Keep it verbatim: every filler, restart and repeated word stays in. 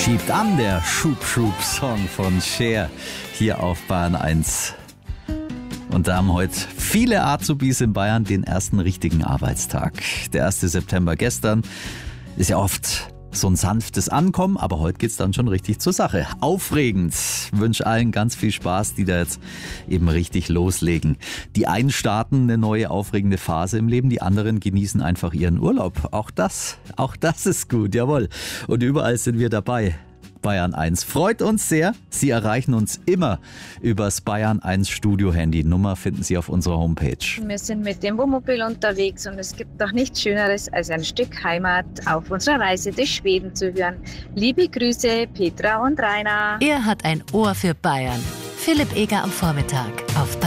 schiebt an, der Schub-Schub-Song von Cher hier auf Bayern eins. Und da haben heute viele Azubis in Bayern den ersten richtigen Arbeitstag. Der erste September gestern ist ja oft so ein sanftes Ankommen, aber heute geht's dann schon richtig zur Sache. Aufregend. Ich wünsche allen ganz viel Spaß, die da jetzt eben richtig loslegen. Die einen starten eine neue aufregende Phase im Leben, die anderen genießen einfach ihren Urlaub. Auch das, auch das ist gut, jawohl. Und überall sind wir dabei. Bayern eins freut uns sehr. Sie erreichen uns immer übers Bayern eins Studio-Handy. Nummer finden Sie auf unserer Homepage. Wir sind mit dem Wohnmobil unterwegs und es gibt doch nichts Schöneres, als ein Stück Heimat auf unserer Reise durch Schweden zu hören. Liebe Grüße, Petra und Rainer. Er hat ein Ohr für Bayern. Philipp Eger am Vormittag auf Bayern.